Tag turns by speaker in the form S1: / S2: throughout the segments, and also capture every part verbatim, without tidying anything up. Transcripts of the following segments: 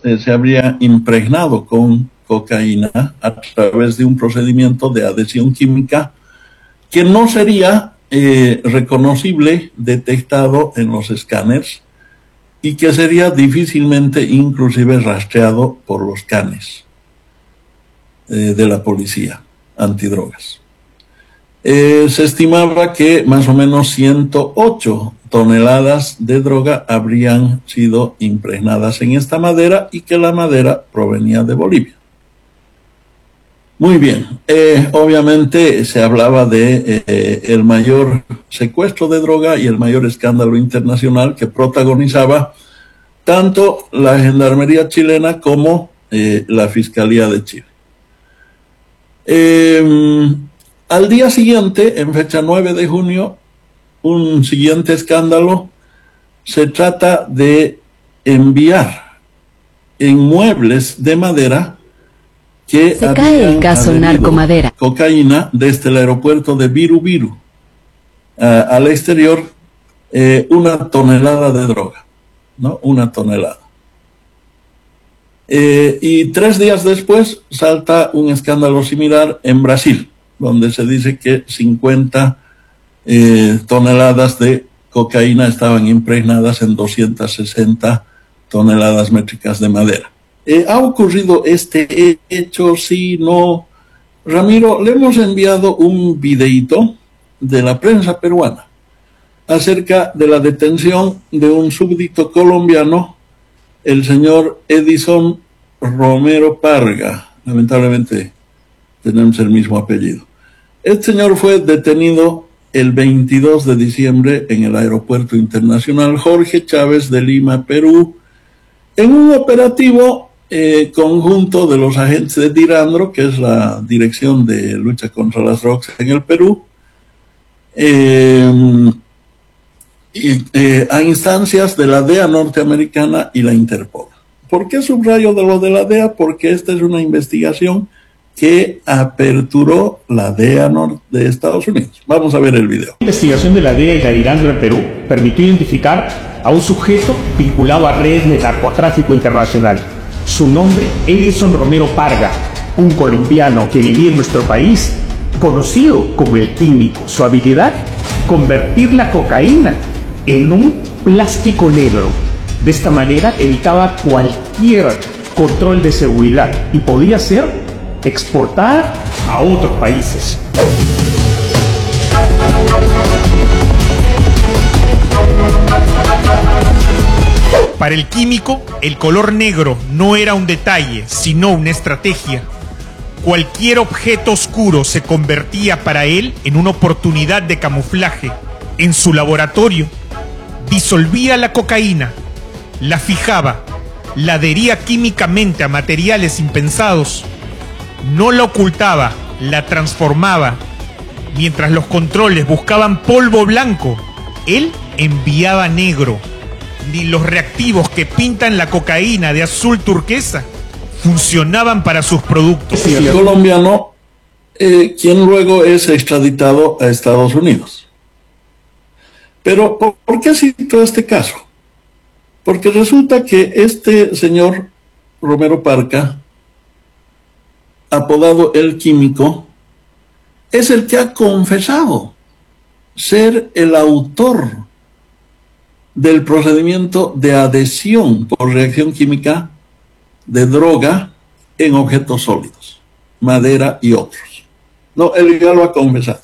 S1: eh, se habría impregnado con cocaína a través de un procedimiento de adhesión química que no sería eh, reconocible, detectado en los escáneres y que sería difícilmente inclusive rastreado por los canes eh, de la policía antidrogas. Eh, se estimaba que más o menos ciento ocho toneladas de droga habrían sido impregnadas en esta madera y que la madera provenía de Bolivia. Muy bien, eh, obviamente se hablaba de eh, el mayor secuestro de droga y el mayor escándalo internacional que protagonizaba tanto la Gendarmería chilena como eh, la Fiscalía de Chile. Eh, al día siguiente, en fecha nueve de junio, un siguiente escándalo. Se trata de enviar en muebles de madera que
S2: se cae el caso narcomadera.
S1: Cocaína desde el aeropuerto de Viru Viru uh, al exterior, eh, una tonelada de droga, ¿no? Una tonelada. Eh, y tres días después salta un escándalo similar en Brasil, donde se dice que cincuenta eh, toneladas de cocaína estaban impregnadas en doscientas sesenta toneladas métricas de madera. Eh, ¿Ha ocurrido este hecho? Sí, no. Ramiro, le hemos enviado un videíto de la prensa peruana acerca de la detención de un súbdito colombiano, el señor Edison Romero Parga. Lamentablemente tenemos el mismo apellido. Este señor fue detenido el veintidós de diciembre en el Aeropuerto Internacional Jorge Chávez de Lima, Perú, en un operativo eh, conjunto de los agentes de DIRANDRO, que es la Dirección de Lucha contra las Drogas en el Perú, eh, y, eh, a instancias de la D E A norteamericana y la Interpol. ¿Por qué subrayo de lo de la D E A? Porque esta es una investigación que aperturó la D E A de Estados Unidos. Vamos a ver el video.
S3: La investigación de la D E A y la DIRANDRO en Perú permitió identificar a un sujeto vinculado a redes de narcotráfico internacional. Su nombre, Edison Romero Parga, un colombiano que vivía en nuestro país, conocido como el químico. Su habilidad, convertir la cocaína en un plástico negro. De esta manera evitaba cualquier control de seguridad y podía ser exportada a otros países.
S4: Para el químico, el color negro no era un detalle, sino una estrategia. Cualquier objeto oscuro se convertía para él en una oportunidad de camuflaje. En su laboratorio, disolvía la cocaína, la fijaba, la adhería químicamente a materiales impensados, no la ocultaba, la transformaba. Mientras los controles buscaban polvo blanco, él enviaba negro. Ni los reactivos que pintan la cocaína de azul turquesa funcionaban para sus productos.
S1: El colombiano, eh, quien luego es extraditado a Estados Unidos. Pero, ¿por, ¿por qué cito este caso? Porque resulta que este señor Romero Parga, apodado El Químico, es el que ha confesado ser el autor del procedimiento de adhesión por reacción química de droga en objetos sólidos, madera y otros. No, él ya lo ha confesado.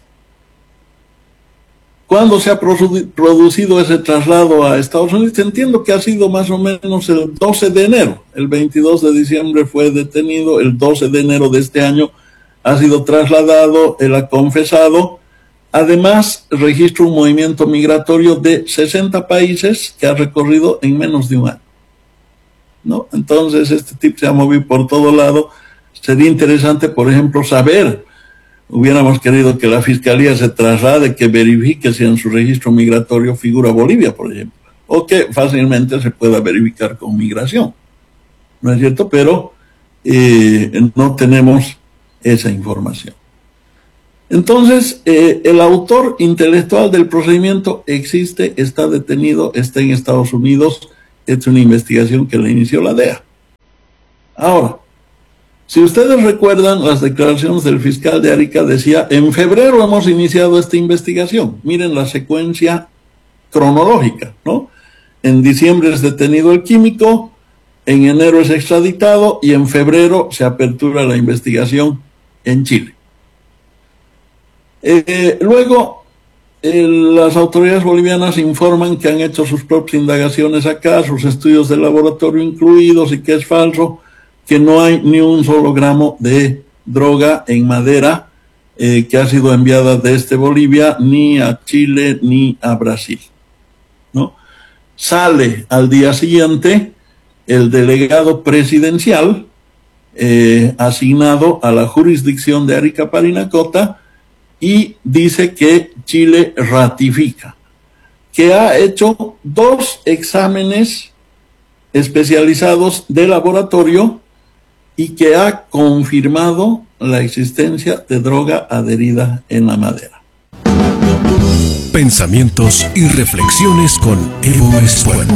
S1: ¿Cuándo se ha producido ese traslado a Estados Unidos? Entiendo que ha sido más o menos el doce de enero. El veintidós de diciembre fue detenido, el doce de enero de este año ha sido trasladado, él ha confesado. Además, registra un movimiento migratorio de sesenta países que ha recorrido en menos de un año, ¿no? Entonces, este tipo se ha movido por todo lado. Sería interesante, por ejemplo, saber, hubiéramos querido que la Fiscalía se traslade, que verifique si en su registro migratorio figura Bolivia, por ejemplo, o que fácilmente se pueda verificar con migración, ¿no es cierto? Pero eh, no tenemos esa información. Entonces, eh, el autor intelectual del procedimiento existe, está detenido, está en Estados Unidos. Es una investigación que le inició la D E A. Ahora, si ustedes recuerdan las declaraciones del fiscal de Arica, decía, en febrero hemos iniciado esta investigación. Miren la secuencia cronológica, ¿no? En diciembre es detenido el químico, en enero es extraditado y en febrero se apertura la investigación en Chile. Eh, luego, eh, las autoridades bolivianas informan que han hecho sus propias indagaciones acá, sus estudios de laboratorio incluidos, y que es falso, que no hay ni un solo gramo de droga en madera eh, que ha sido enviada desde Bolivia ni a Chile ni a Brasil, ¿no? Sale al día siguiente el delegado presidencial eh, asignado a la jurisdicción de Arica Parinacota y dice que Chile ratifica, que ha hecho dos exámenes especializados de laboratorio y que ha confirmado la existencia de droga adherida en la madera.
S5: Pensamientos y reflexiones con Evo Espuelo.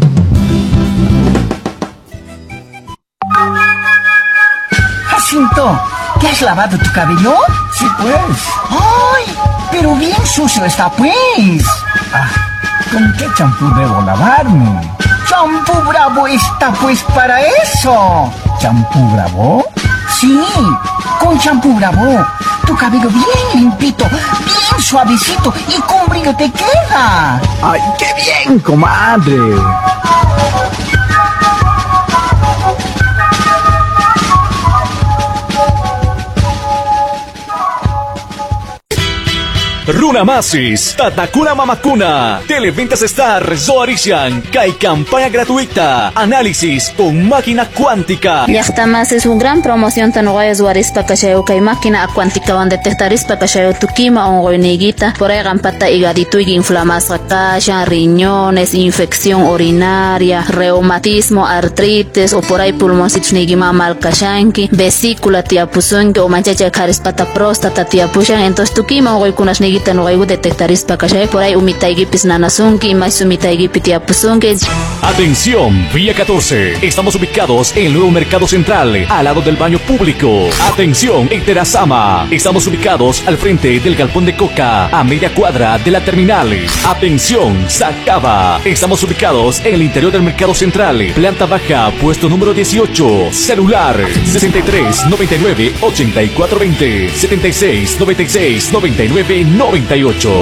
S6: Jacinto, ¿te has lavado tu cabello?
S7: Sí, pues.
S6: ¡Ay! Pero bien sucio está, pues.
S7: Ah, ¿con qué champú debo lavarme?
S6: ¡Champú Bravo está, pues, para eso!
S7: ¿Champú Bravo?
S6: Sí, con champú Bravo. Tu cabello bien limpito, bien suavecito y con brillo te queda.
S7: ¡Ay, qué bien, comadre!
S8: Runamasis, Tatakuna Mamakuna, Televentas Star, Zoarishan, Kai campaña gratuita, análisis con máquina cuántica.
S9: Llaqtamas es una gran promoción tan guay Zoarispa Kashayo Kai máquina cuántica van detectarispa Kashayo Tukima ongoiniguita, por ahí gampata higadito y inflamación kasha, riñones, infección urinaria, reumatismo, artritis o por ahí pulmoncitos nigima mal kashanki, vesícula tiapuzunki o manchacha karispata próstata tiapushan, entonces Tukima ongoikunas nigita no hay detectaris para que por ahí umitaigipis nanasunki más umitaigipitiapusunki.
S8: Atención, Vía catorce. Estamos ubicados en el nuevo Mercado Central, al lado del baño público. Atención, en Terazama. Estamos ubicados al frente del galpón de Coca, a media cuadra de la terminal. Atención, Sacaba. Estamos ubicados en el interior del Mercado Central, planta baja, puesto número dieciocho. Celular sesenta y tres, noventa y nueve, ochenta y cuatro veinte, setenta y seis, noventa y seis, noventa y nueve, noventa y ocho.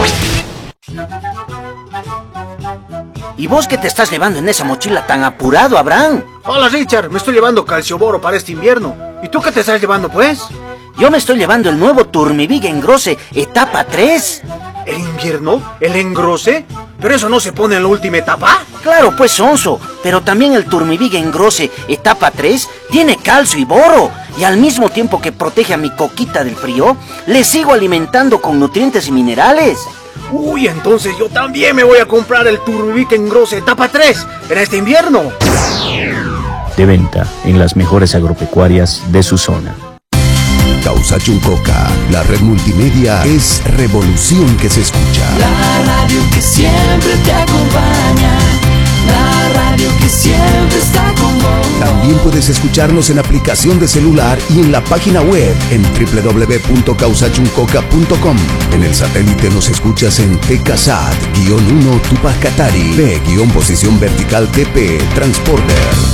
S10: ¿Y vos qué te estás llevando en esa mochila tan apurado, Abraham?
S11: Hola, Richard, me estoy llevando calcioboro para este invierno. ¿Y tú qué te estás llevando, pues?
S10: Yo me estoy llevando el nuevo Turmivig Engrose, etapa tres.
S11: ¿El invierno? ¿El engrose? ¿Pero eso no se pone en la última etapa?
S10: Claro, pues, sonso. Pero también el Turmivig Engrose, etapa tres, tiene calcio y boro. Y al mismo tiempo que protege a mi coquita del frío, le sigo alimentando con nutrientes y minerales.
S11: Uy, entonces yo también me voy a comprar el Turmivig Engrose etapa tres en este invierno.
S12: De venta en las mejores agropecuarias de su zona.
S5: Causachuncoca, la red multimedia es revolución que se escucha.
S13: La radio que siempre te acompaña, la radio que siempre está con vos.
S5: También puedes escucharnos en aplicación de celular y en la página web en doble u doble u doble u punto causachuncoca punto com. En el satélite nos escuchas en T K S A T uno Tupac Katari, P posición vertical T P, Transporter.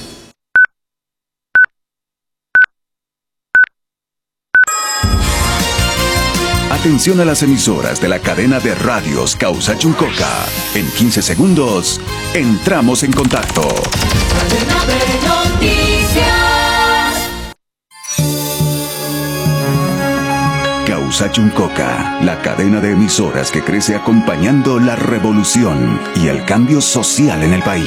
S5: Atención a las emisoras de la cadena de radios Causachuncoca. En quince segundos, entramos en contacto.
S13: Cadena de noticias.
S5: Causachuncoca, la cadena de emisoras que crece acompañando la revolución y el cambio social en el país.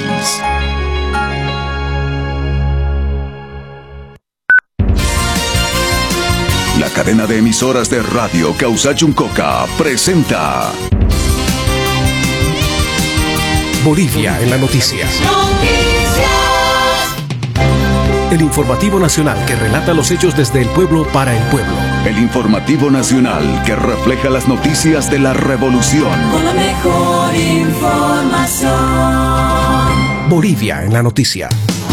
S5: La cadena de emisoras de radio Causachuncoca presenta Bolivia en la noticia.
S13: Noticias.
S5: El informativo nacional que relata los hechos desde el pueblo para el pueblo. El informativo nacional que refleja las noticias de la revolución.
S13: Con la mejor información.
S5: Bolivia en la noticia.